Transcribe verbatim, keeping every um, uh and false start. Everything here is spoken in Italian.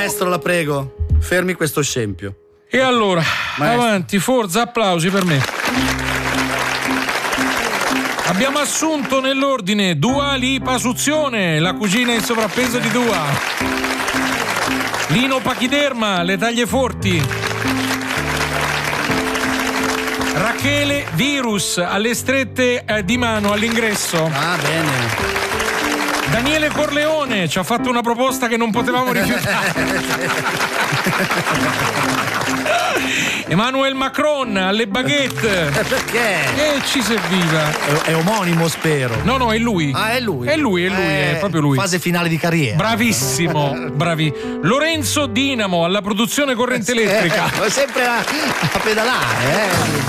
Maestro, la prego, fermi questo scempio. E allora, Maestro. avanti, forza, applausi per me. Abbiamo assunto nell'ordine Dua Lipa Suzione, la cugina in sovrappeso di Dua. Lino Pachiderma, le taglie forti. Rachele Virus, alle strette eh, di mano all'ingresso. Ah, bene. Daniele Corleone ci ha fatto una proposta che non potevamo rifiutare. Emmanuel Macron alle baguette. Perché? E ci serviva. È, è omonimo, spero. No, no, è lui. Ah, è lui. È lui, è lui, Eh, è proprio lui. Fase finale di carriera. Bravissimo, bravi. Lorenzo Dinamo alla produzione corrente elettrica. Eh, sempre a, a pedalare, eh.